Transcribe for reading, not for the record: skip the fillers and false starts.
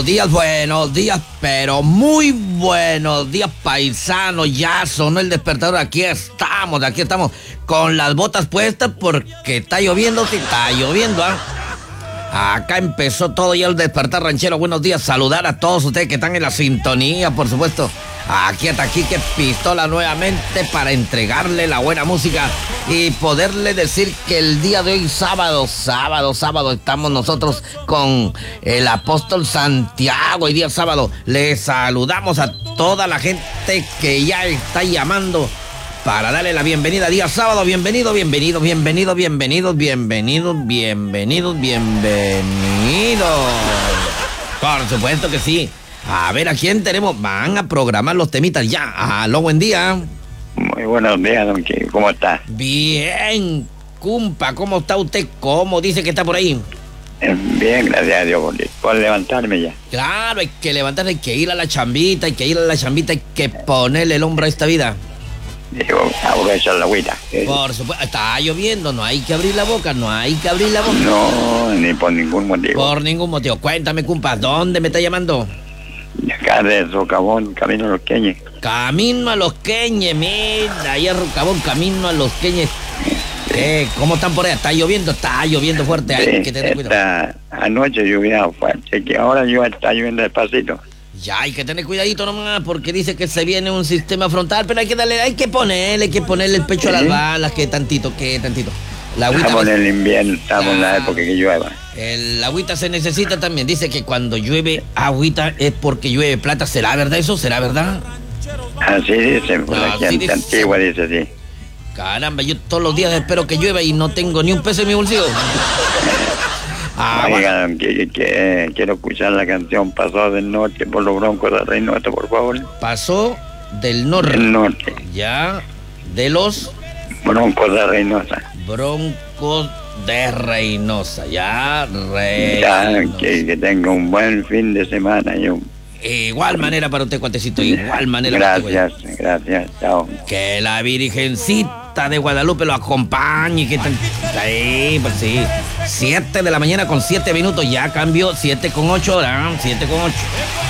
Buenos días, pero muy buenos días, paisanos. Ya sonó el despertador. Aquí estamos con las botas puestas porque está lloviendo, sí, está lloviendo, ¿ah? Acá empezó todo ya el despertar ranchero. Buenos días, saludar a todos ustedes que están en la sintonía, por supuesto. Aquí está Quique Pistola nuevamente para entregarle la buena música y poderle decir que el día de hoy, sábado, estamos nosotros con el apóstol Santiago. Hoy día sábado les saludamos a toda la gente que ya está llamando para darle la bienvenida. Día sábado, bienvenidos. Por supuesto que sí. A ver, ¿a quién tenemos? Van a programar los temitas ya. Aló, buen día. Muy buenos días, don Quique. ¿Cómo está? Bien, cumpa, ¿cómo está usted? ¿Cómo dice que está por ahí? Bien, gracias a Dios, por levantarme ya. Claro, hay que levantarse, hay que ir a la chambita, hay que ponerle el hombro a esta vida. Digo, aprovechar la agüita. Por supuesto, está lloviendo, no hay que abrir la boca. No, ni por ningún motivo. Cuéntame, cumpa, ¿dónde me está llamando? De acá de Socavón, camino a Los Queñes. Camino a Los Queñes, mira, ahí a Socavón, camino a Los Queñes. ¿Cómo están por ahí? Está lloviendo fuerte, hay que tener cuidado. Anoche llovía fuerte, que ahora está lloviendo despacito. Ya hay que tener cuidadito nomás, porque dice que se viene un sistema frontal, pero hay que ponerle el pecho a las balas, que tantito. La agüita estamos en el invierno, estamos en la época que llueva. El agüita se necesita también. Dice que cuando llueve agüita es porque llueve plata. ¿Será verdad eso? ¿Será verdad? Así dicen, por la gente antigua dice así. Caramba, yo todos los días espero que llueva y no tengo ni un peso en mi bolsillo. Oigan, que quiero escuchar la canción Pasó del Norte por los Broncos de Reynosa, por favor. Pasó del Norte. Del Norte. Ya, de los Broncos de Reynosa. Broncos de Reynosa, ya, que tenga un buen fin de semana. Igual manera para usted, cuatecito, igual manera. Gracias, chao. Que la Virgencita de Guadalupe lo acompañe. Sí, pues sí. 7 de la mañana con 7 minutos, ya cambió, 7:08, 7:08.